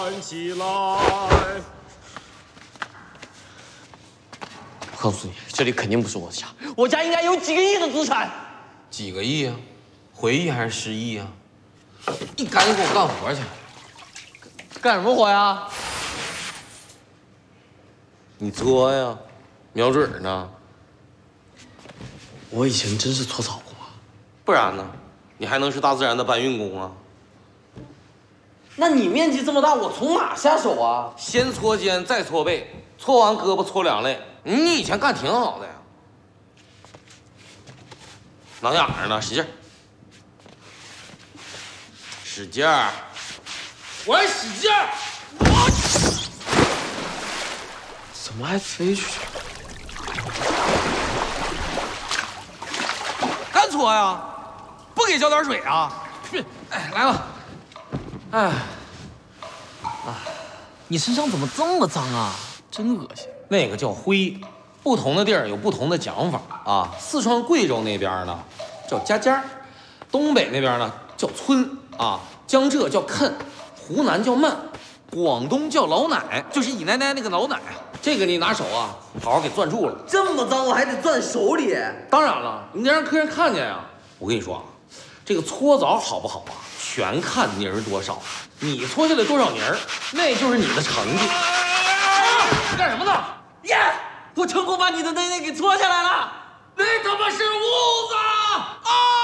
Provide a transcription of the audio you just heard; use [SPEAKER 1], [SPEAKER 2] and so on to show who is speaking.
[SPEAKER 1] 站起来！
[SPEAKER 2] 我告诉你，这里肯定不是我的家，我家应该有几个亿的资产。
[SPEAKER 3] 几个亿啊？回忆还是10亿啊？你赶紧给我干活去！
[SPEAKER 2] 干什么活呀？
[SPEAKER 3] 你作呀？瞄准呢？
[SPEAKER 2] 我以前真是搓澡过。
[SPEAKER 3] 不然呢？你还能是大自然的搬运工啊？
[SPEAKER 2] 那你面积这么大，我从哪下手啊？
[SPEAKER 3] 先搓肩，再搓背，搓完胳膊搓两肋。你以前干挺好的呀。挠痒痒呢，使劲儿，使劲儿！我说使劲儿！
[SPEAKER 2] 怎么还飞出去？
[SPEAKER 4] 干搓呀！不给浇点水啊？哎，来吧。哎，你身上怎么这么脏啊？真恶心。
[SPEAKER 3] 那个叫灰，不同的地儿有不同的讲法啊。四川、贵州那边呢叫家家，东北那边呢叫村啊，江浙叫啃，湖南叫慢，
[SPEAKER 4] 广东叫老奶，就是你奶奶那个老奶。
[SPEAKER 3] 这个你拿手啊，好好给攥住了。
[SPEAKER 2] 这么脏，我还得攥手里。
[SPEAKER 3] 当然了，你得让客人看见呀。我跟你说啊，这个搓澡好不好啊，全看泥儿多少。你搓下来多少泥儿，那就是你的成绩。干什么呢？
[SPEAKER 2] 耶！我成功把你的内内给搓下来了。
[SPEAKER 3] 那他妈是痦子啊！